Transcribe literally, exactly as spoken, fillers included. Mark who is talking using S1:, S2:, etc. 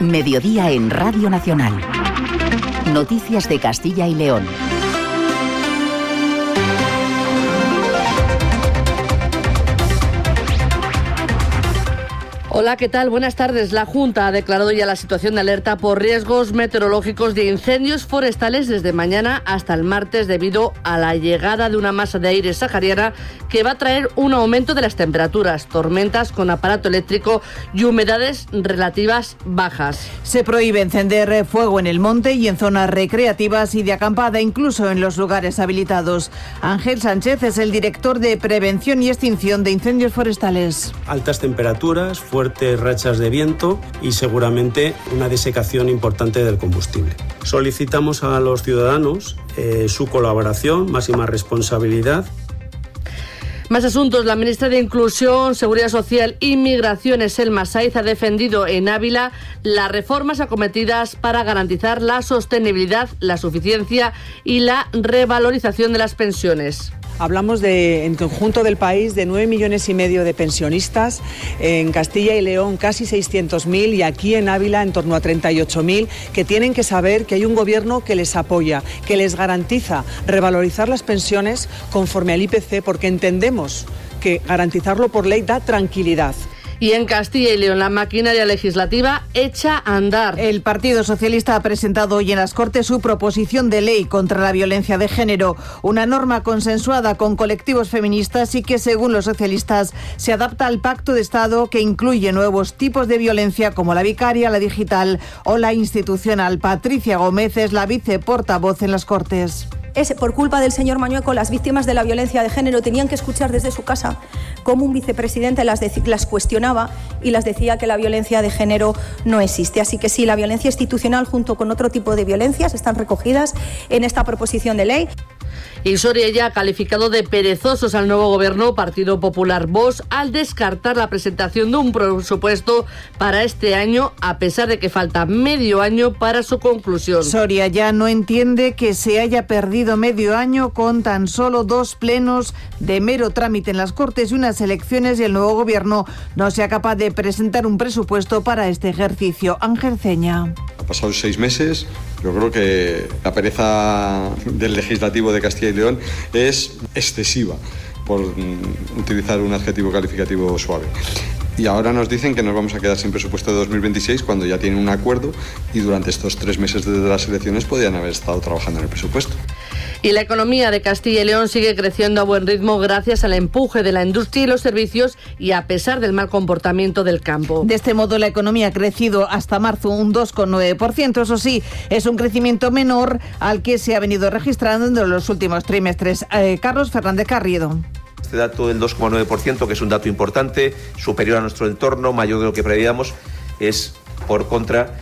S1: Mediodía en Radio Nacional. Noticias de Castilla y León.
S2: Hola, ¿qué tal? Buenas tardes. La Junta ha declarado ya la situación de alerta por riesgos meteorológicos de incendios forestales desde mañana hasta el martes debido a la llegada de una masa de aire sahariana que va a traer un aumento de las temperaturas, tormentas con aparato eléctrico y humedades relativas bajas.
S3: Se prohíbe encender fuego en el monte y en zonas recreativas y de acampada, incluso en los lugares habilitados. Ángel Sánchez es el director de Prevención y Extinción de Incendios Forestales.
S4: Altas temperaturas, fuertes rachas de viento y seguramente una desecación importante del combustible. Solicitamos a los ciudadanos eh, su colaboración, máxima responsabilidad.
S2: Más asuntos. La ministra de Inclusión, Seguridad Social y Migraciones, Selma Saiz, ha defendido en Ávila las reformas acometidas para garantizar la sostenibilidad, la suficiencia y la revalorización de las pensiones.
S5: Hablamos de, en conjunto del país, de nueve millones y medio de pensionistas, en Castilla y León casi seiscientos mil y aquí en Ávila en torno a treinta y ocho mil, que tienen que saber que hay un gobierno que les apoya, que les garantiza revalorizar las pensiones conforme al I P C, porque entendemos que garantizarlo por ley da tranquilidad.
S2: Y en Castilla y León, la maquinaria legislativa echa a andar.
S3: El Partido Socialista ha presentado hoy en las Cortes su proposición de ley contra la violencia de género, una norma consensuada con colectivos feministas y que, según los socialistas, se adapta al Pacto de Estado que incluye nuevos tipos de violencia como la vicaria, la digital o la institucional. Patricia Gómez es la viceportavoz en las Cortes.
S6: Es por culpa del señor Mañueco, las víctimas de la violencia de género tenían que escuchar desde su casa cómo un vicepresidente las, de, las cuestionaba y las decía que la violencia de género no existe. Así que sí, la violencia institucional junto con otro tipo de violencias están recogidas en esta proposición de ley.
S2: Y Soria ya ha calificado de perezosos al nuevo gobierno Partido Popular Vox al descartar la presentación de un presupuesto para este año, a pesar de que falta medio año para su conclusión.
S3: Soria ya no entiende que se haya perdido medio año con tan solo dos plenos de mero trámite en las Cortes y unas elecciones y el nuevo gobierno no sea capaz de presentar un presupuesto para este ejercicio. Ángel Ceña.
S7: Ha pasado seis meses. Yo creo que la pereza del legislativo de Castilla y León es excesiva, por utilizar un adjetivo calificativo suave. Y ahora nos dicen que nos vamos a quedar sin presupuesto de dos mil veintiséis cuando ya tienen un acuerdo y durante estos tres meses desde las elecciones podían haber estado trabajando en el presupuesto.
S2: Y la economía de Castilla y León sigue creciendo a buen ritmo gracias al empuje de la industria y los servicios y a pesar del mal comportamiento del campo.
S3: De este modo, la economía ha crecido hasta marzo un dos coma nueve por ciento. Eso sí, es un crecimiento menor al que se ha venido registrando en los últimos trimestres. Eh, Carlos Fernández Carriedo.
S8: Este dato del dos coma nueve por ciento, que es un dato importante, superior a nuestro entorno, mayor de lo que preveíamos, es, por contra,